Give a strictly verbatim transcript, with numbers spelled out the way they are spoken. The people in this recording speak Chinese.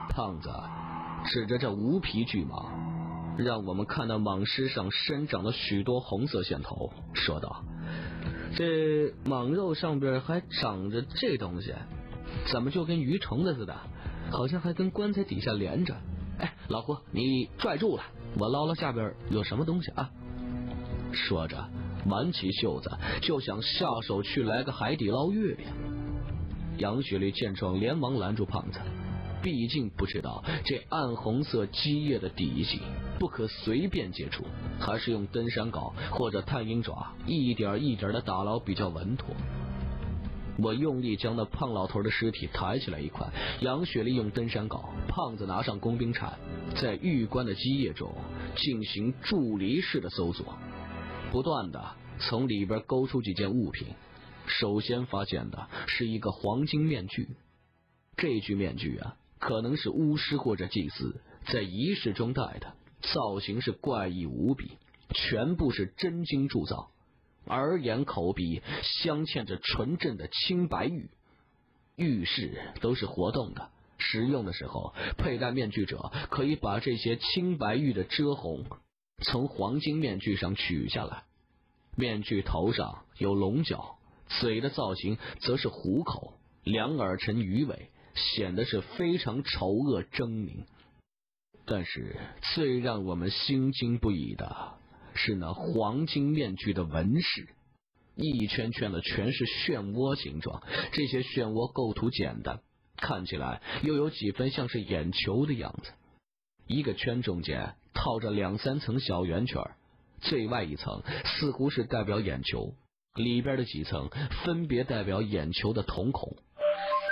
胖子指着这无皮巨蟒，让我们看到蟒尸上生长了许多红色线头，说道：这蟒肉上边还长着这东西，怎么就跟鱼虫子似的，好像还跟棺材底下连着。哎，老胡，你拽住了，我捞捞下边有什么东西啊。说着挽起袖子就想下手去来个海底捞月饼。杨雪丽见状连忙拦住胖子，毕竟不知道这暗红色基叶的底细，不可随便接触，还是用登山镐或者探鹰爪一点一点的打捞比较稳妥。我用力将那胖老头的尸体抬起来一块，杨雪丽用登山镐，胖子拿上工兵铲，在玉棺的基叶中进行助离式的搜索，不断的从里边勾出几件物品。首先发现的是一个黄金面具，这具面具啊，可能是巫师或者祭司在仪式中戴的，造型是怪异无比，全部是真金铸造，耳眼口鼻镶嵌着纯正的青白玉，玉饰都是活动的，使用的时候佩戴面具者可以把这些青白玉的遮红从黄金面具上取下来。面具头上有龙角，嘴的造型则是虎口，两耳呈鱼尾，显得是非常丑恶狰狞。但是最让我们心惊不已的是那黄金面具的纹饰，一圈圈的全是漩涡形状，这些漩涡构图简单，看起来又有几分像是眼球的样子。一个圈中间套着两三层小圆圈，最外一层似乎是代表眼球，里边的几层分别代表眼球的瞳孔。